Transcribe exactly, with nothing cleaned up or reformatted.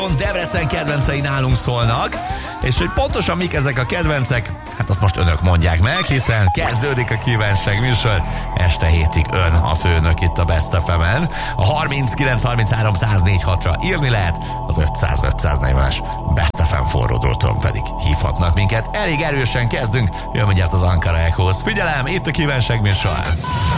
Debrecen kedvencei nálunk szólnak, és hogy pontosan mik ezek a kedvencek, hát azt most önök mondják meg, hiszen kezdődik a kívánság műsor, este hétig ön a főnök itt a Best ef em-en. A harminckilenc harminchárom száz négy hatra írni lehet, az ötszáz ötszáznegyvenes Best ef em forródróton pedig hívhatnak minket. Elég erősen kezdünk, jön mindjárt az Ankara Echoes. Figyelem, itt a kívánság műsor.